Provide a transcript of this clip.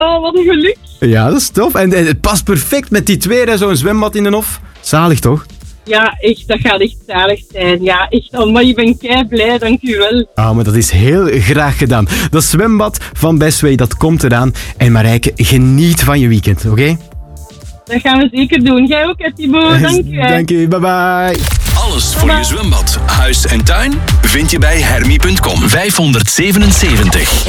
Oh, wat een geluk. Ja, dat is tof. En het past perfect met die twee, hè, zo'n zwembad in de hof. Zalig toch? Ja, echt, dat gaat echt zalig zijn. Ja, echt, maar ik ben kei blij, dank u wel. Ah, maar dat is heel graag gedaan. Dat zwembad van Bestway, dat komt eraan. En Marijke, geniet van je weekend, oké? Dat gaan we zeker doen. Jij ook, hè, Thibaut. Dank u. Dank je, bye bye. Alles voor je zwembad, huis en tuin vind je bij Hermie.com. 577.